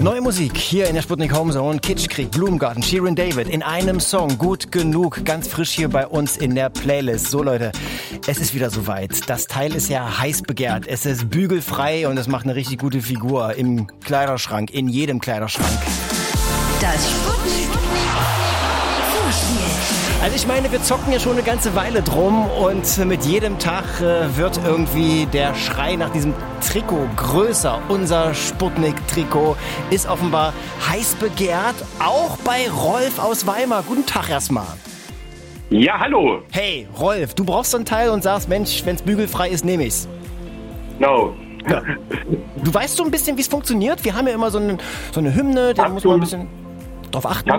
Neue Musik hier in der Sputnik Homezone. Kitschkrieg, Blumengarten, Shirin David in einem Song. Gut genug, ganz frisch hier bei uns in der Playlist. So Leute, es ist wieder soweit. Das Teil ist ja heiß begehrt. Es ist bügelfrei und es macht eine richtig gute Figur im Kleiderschrank, in jedem Kleiderschrank. Das Sputnik Vorspiel. Also ich meine, wir zocken ja schon eine ganze Weile drum und mit jedem Tag wird irgendwie der Schrei nach diesem Trikot größer. Unser Sputnik-Trikot ist offenbar heiß begehrt, auch bei Rolf aus Weimar. Guten Tag erstmal. Ja, hallo. Hey, Rolf, du brauchst so ein Teil und sagst, Mensch, wenn's bügelfrei ist, nehme ich's. No. Ja. Du weißt so ein bisschen, wie es funktioniert? Wir haben ja immer so eine Hymne, da muss man ein bisschen drauf achten.